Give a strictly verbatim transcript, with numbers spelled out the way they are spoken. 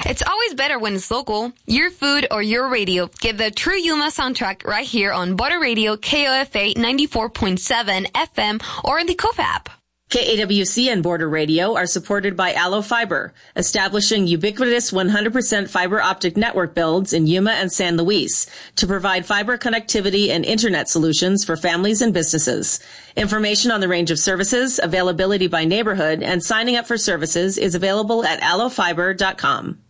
It's always better when it's local. Your food or your radio. Get the true Yuma soundtrack right here on Border Radio, K O F A ninety-four point seven F M, or in the K O F app. K A W C and Border Radio are supported by Allo Fiber, establishing ubiquitous one hundred percent fiber optic network builds in Yuma and San Luis to provide fiber connectivity and internet solutions for families and businesses. Information on the range of services, availability by neighborhood, and signing up for services is available at allo fiber dot com.